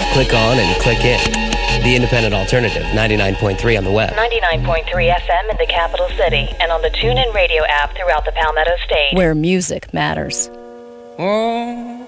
click on and click in. The Independent Alternative, 99.3 on the web. 99.3 FM in the capital city and on the TuneIn Radio app throughout the Palmetto State. Where music matters. Oh,